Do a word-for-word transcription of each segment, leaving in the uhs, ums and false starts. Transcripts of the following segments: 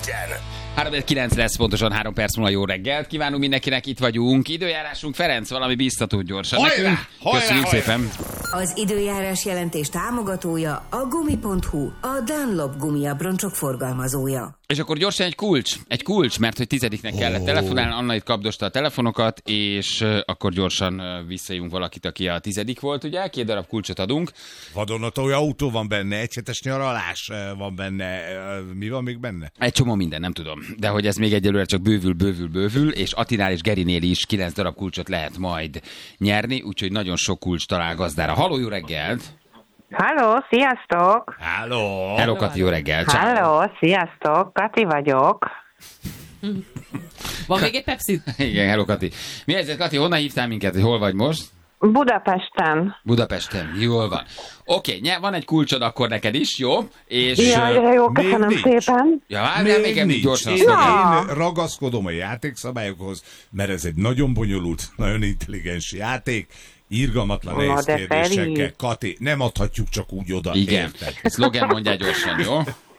három kilenc lesz, pontosan három perc múlva jó reggelt. Kívánunk mindenkinek, itt vagyunk. Időjárásunk, Ferenc, valami biztató gyorsan. Hajrá, nekünk. hajrá, Köszönjük hajrá. szépen. Az időjárás jelentés támogatója a gumi pont hu, a Dunlop gumiabroncsok forgalmazója. És akkor gyorsan egy kulcs, egy kulcs, mert hogy tizediknek kellett telefonálni, Anna itt kapdosta a telefonokat, és uh, akkor gyorsan uh, visszajunk valakit, aki a tizedik volt, ugye? Két darab kulcsot adunk. Vadonatúj autó van benne, egyhetes nyaralás eh, van benne, eh, mi van még benne? Egy csomó minden, nem tudom. De hogy ez még egyelőre csak bővül, bővül, bővül, és Attinál és Gerinél is kilenc darab kulcsot lehet majd nyerni, úgyhogy nagyon sok kulcs talál gazdára. Halló, jó reggelt! Halló, sziasztok! Háló! Hello, Kati, jó reggelt! Ciao. Halló, sziasztok! Kati vagyok. Van még egy Pepsi? Igen, hello, Kati. Mi helyzet, Kati, honnan hívtál minket, hogy hol vagy most? Budapesten. Budapesten, jól van. Oké, okay, van egy kulcsod akkor neked is, jó? És... Jaj, ö, de jó, még köszönöm nincs. szépen. Ja, várjál, még említ gyorsan. Én, azt én ragaszkodom a játékszabályokhoz, mert ez egy nagyon bonyolult, nagyon intelligens játék, irgalmatlan Na, nehéz de kérdésekkel. Feri. Kati, nem adhatjuk csak úgy oda. Igen, Érted? szlogen mondjál gyorsan, jó?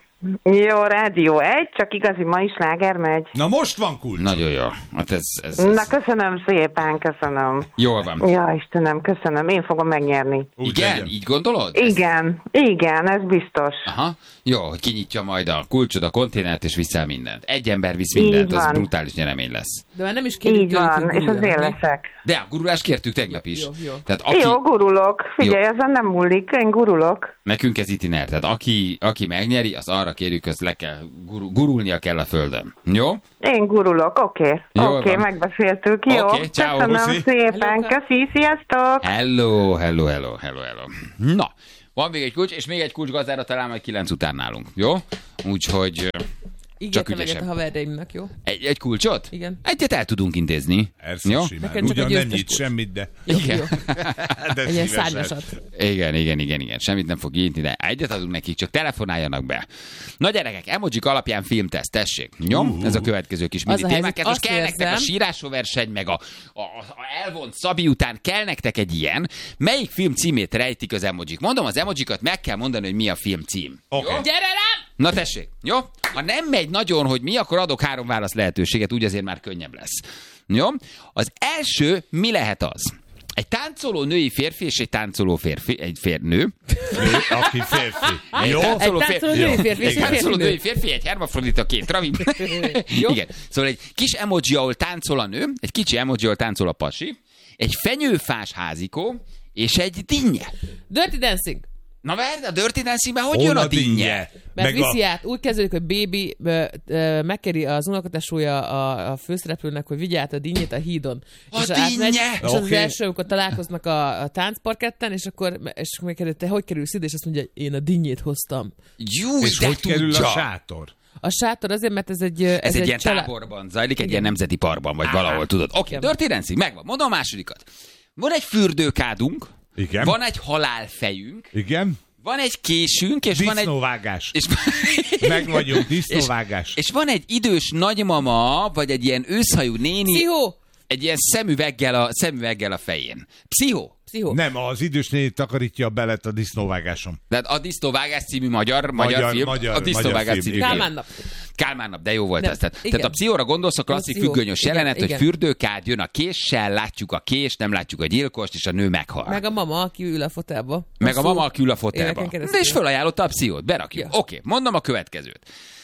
Jó, Rádió egy, csak igazi ma is sláger megy. Na most van kulcs. Nagyon jó. Hát ez, ez, ez... Na, köszönöm szépen, köszönöm. Jól van. Ja, Istenem, köszönöm, én fogom megnyerni. Úgy Igen? legyen. Így gondolod? Igen, igen, ez biztos. Aha. Jó, hogy kinyitja majd a kulcsod, a konténert, és viszel mindent. Egy ember visz mindent, Így az van. brutális nyeremény lesz. De már nem is kérjük Így tőlük, van, hogy és guruljanak, azért mi? leszek. De a gurulást kértük tegnap is. Jó, jó. Tehát aki... Jó, gurulok. Figyelj, Jó. ezen nem múlik, én gurulok. Nekünk ez itiner, tehát aki, aki megnyeri, az arra kérjük, hogy le kell, guru, gurulnia kell a földön. Jó? Én gurulok, oké. Jól Oké, van. megbeszéltük, jó. Oké, ciao, Köszönöm puszi. szépen, Hello, köszi, sziasztok! Hello, hello, hello, hello, hello. Na, van még egy kulcs, és még egy kulcs gazdára talán majd kilenc után nálunk, jó? Úgyhogy ö, Ígértem meg ügyesen. a haverjaimnak, jó? egy, egy kulcsot? Igen. Egyet el tudunk intézni. Persze, Jó? simán. Neked csak Ugyan egy nem győztes nyit kulcs. semmit, de... Jó, Igen. jó. de Egy ilyen szívesen. szárnyasat. Igen, igen, igen, igen. Semmit nem fog nyitni, de egyet adunk nekik, csak telefonáljanak be. Na gyerekek, emojik alapján filmteszt, tessék. Jó? Uh, Ez a következő kis mini az a témák. helyzet, Ez most azt kell nektek a érzem- sírásóverseny, meg a, a, a elvont Szabi után kell nektek egy ilyen. Melyik film címét rejtik az emojik? Mondom, az emojikat meg kell mondani, hogy mi a film cím. Oké. Jó? Gyere rám! Na tessék, jó? Ha nem megy nagyon, hogy mi, akkor adok három válasz lehetőséget, úgy azért már könnyebb lesz. Jó? Az első, mi lehet az? Egy táncoló női férfi és egy táncoló férfi, egy férnő. Ő, aki férfi. Jó? Egy táncoló Egy táncoló női férfi és egy egy táncoló férfi női nő. férfi, egy hermafrodita, két ravi. Jó. Igen. Szóval egy kis emoji, ahol táncol a nő, egy kicsi emoji, ahol táncol a pasi, egy fenyőfás házikó, és egy dinnye. Dirty Dancing. Na várj, a Dirty Dancingben hogy Hol jön a a dinnye? dinnye? Mert Meg a- viszi át, úgy kezdődik, hogy baby ö, ö, megkéri az unokatesója a, a főszereplőnek, hogy vigye át a dinnyét a hídon. A és átmegy, dinnye! És az, az Oké. első, amikor találkoznak a, a táncparketten, és akkor és megkérdezi, te hogy kerülsz ide, és azt mondja, én a dinnyét hoztam. Jú, És de hogy kerül tudja. a sátor? A sátor azért, mert ez egy... Ez, ez egy ilyen család- táborban zajlik, egy Igen. ilyen nemzeti parkban, vagy valahol, tudod. Oké, okay, Igen. Dirty Dancing, megvan. Mondom a másodikat. Van egy fürdőkádunk, Igen. van egy halálfejünk, Igen? van egy késünk, és van egy... Disznóvágás. És, Meg vagyunk, disznóvágás. és, és van egy idős nagymama, vagy egy ilyen őszhajú néni, Pszichó! egy ilyen szemüveggel a, szemüveggel a fején. Pszichó. Pszichó. Nem, az idős néni takarítja a belet a disznóvágáson. Tehát a Disznóvágás című magyar, magyar, Magyar- film, magyar- a Disznóvágás magyar film, című igen. film. Kálmán nap. Kálmán nap, de jó volt Nem, ez. Tehát, igen. tehát a pszichóra gondolsz, a klasszik A pszichó. függönyös Igen, jelenet, hogy igen. fürdőkád jön a késsel, látjuk a kést, nem látjuk a gyilkost, és a nő meghal. Meg a mama, aki ül a fotelba. Meg a Szó- mama, aki ül a fotelba. éveken De keresztül. és fölajánlotta a pszichót, berakjuk. Ja. Oké, mondom a következőt.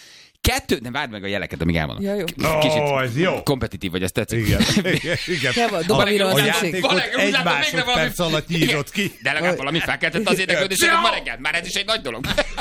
Kettő, nem várd meg a jeleket, amíg elmondom. Ja, jó. Kicsit Ó, ez jó. kompetitív vagy, ezt tetszik. Igen, igen, igen. Kell van, A, dopaminról a nem játékot szék. Valaki úgy egy látom, végre valami- másodperc alatt nyírod ki. De legalább valami felkeltett az érdeklődésemet ma reggel. Már ez is egy nagy dolog.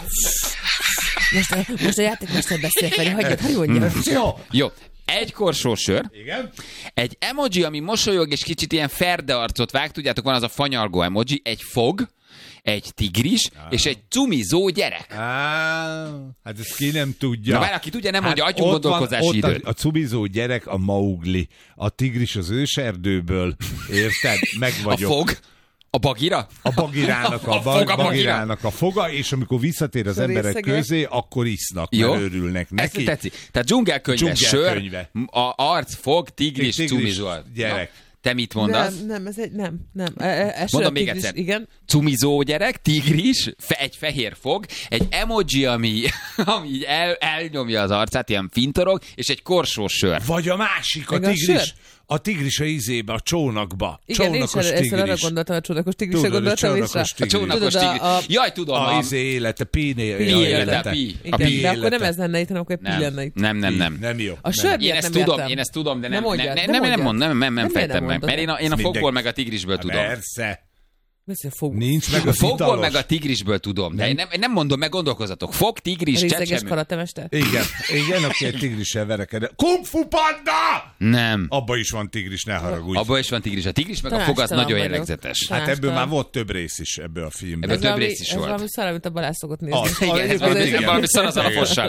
Most a, most a játékmester beszél felé, hagyjad, hogy mondja. Jó. Jó. Egy korsó sör, Igen? egy emoji, ami mosolyog, és kicsit ilyen ferde arcot vág, tudjátok, van az a fanyalgó emoji, egy fog, egy tigris, és egy cumizó gyerek. Á, hát ezt ki nem tudja. Na várj, aki tudja, nem mondja, adjunk ott van- gondolkozási ott időt. A, a cubizó gyerek a Maugli, a tigris az őserdőből, érted? Meg A vagyok. fog, a bagira, A bagirának a, A a, fog a bagirának a foga, és amikor visszatér az A emberek részege. közé, akkor isznak, jó? mert örülnek neki. Ezt tetszik. Tehát dzsungelkönyve, sör, Dzsungelkönyve. a arc, fog, tigris, Tigris, cumizó. gyerek. Na, Te mit mondasz? Nem, nem, ez egy, nem, nem. E, e, e, Mondom még tigris, egyszer. Igen. Cumizó gyerek, tigris, fe, egy fehér fog, egy emoji, ami, ami így el, elnyomja az arcát, ilyen fintorog, és egy korsós sör. Vagy a másik, a Meg a tigris. sör. A tigris a izébe, a csónakba. Igen, én is Csónakos először arra tigris. gondoltam, a csónakos tigrisre Tudod, a gondoltam, és csónakos a... A csónakos Tudod, a- tigris. a- Jaj, tudom. A A, izé élete, Píné Pi élete, Pi. A Igen, Pi de akkor nem élete. ez lenne itt, hanem akkor Pi lenne nem, itt. nem, nem, nem. Nem jó. A Nem. sör Én miért ezt nem tudom, értem? én ezt tudom, de Nem nem, mondjad, nem, nem nem, nem, nem, mondjad. mond, nem, nem, nem Nem, fejtem miért meg. nem Mert én a, én a Mindegy. fogból meg a tigrisből tudom. Persze. Beszél, fog. Nincs meg A a fogból italos. meg a tigrisből tudom, de én nem, én nem mondom, meg gondolkozatok. Fog, tigris, Részeges csecsemő. karatemester? Igen, igen, aki egy tigrissel verekedett. Kung Fu Panda! Nem. Abba is van tigris, ne haragudj. Abban is van tigris. A tigris meg a fog az Tanácstalan nagyon vagyok. jellegzetes. Hát ebből Tanácstalan. már volt több rész is ebből a filmben. Ebből Ez több valami- rész is Ez volt. valami szar, amit a Balázs szokott nézni. Az. Igen, ez Igen, valami, igen. valami szar az alapossal.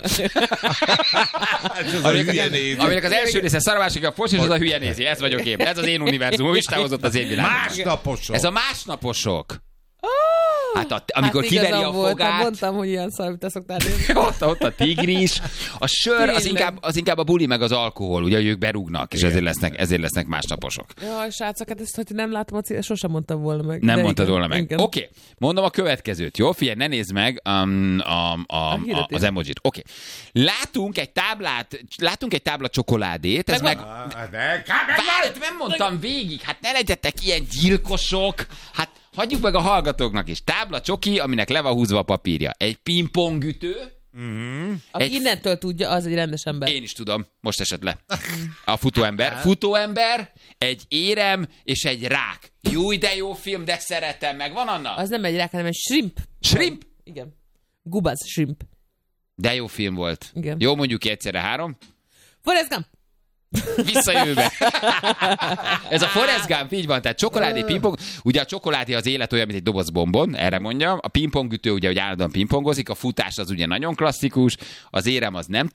Ez a hülye néző. Aminek az első része szar, a másik a fos, és az a hülye nézi. Ez vagyok én. Ez az én univerzumom, is távozott az én világom. Másnaposok. Ez a másnaposok. Hát a, amikor hát kiveri igazam a volt, fogát, mondtam, hogy ilyen szar, amit te szoktál nézni. ott, ott a tigris, a sör, az Tényleg. inkább, az inkább a buli meg az alkohol, ugye, hogy ők berúgnak, és ezért lesznek, ezért lesznek másnaposok. Jaj, srácok, hát ezt, hogy nem látom a cél, sosem mondtam volna meg. Nem De mondtad igen, volna meg. igen. Oké, okay. Mondom a következőt, jó? Figyelj, ne nézd meg um, a, a, a, hirdetést. az emojit. Oké. Okay. Látunk egy táblát, látunk egy tábla csokoládét, ez meg... Ah, de- Várj, nem mondtam végig, hát ne legyetek ilyen gyilkosok, hát hagyjuk meg a hallgatóknak is. Tábla csoki, aminek le van húzva a papírja. Egy pingpongütő, Aki egy- innentől tudja, az egy rendes ember. én is tudom, most esett le. A futóember. Futóember, egy érem és egy rák. Jó, de jó film, de szeretem meg. Van Anna? Az nem egy rák, hanem egy shrimp. Shrimp? Igen. Gubaz shrimp. De jó film volt. Igen. Jó, mondjuk ki egyszerre három. Forrest Gump. Visszajövőbe. Ez a Forrest Gump, így van, tehát csokoládé, pingpong. Ugye a csokoládé az élet olyan, mint egy doboz bombon, erre mondja. A pingpongütő ugye, hogy állandóan pingpongozik, a futás az ugye nagyon klasszikus, az érem az nem